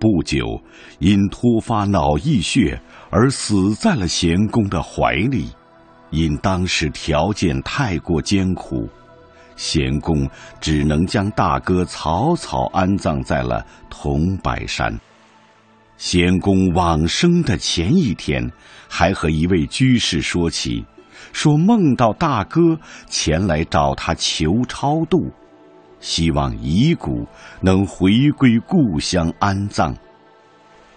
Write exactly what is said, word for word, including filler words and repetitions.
不久，因突发脑溢血而死在了贤公的怀里。因当时条件太过艰苦，贤公只能将大哥草草安葬在了桐柏山。贤公往生的前一天，还和一位居士说起，说梦到大哥前来找他求超度，希望遗骨能回归故乡安葬。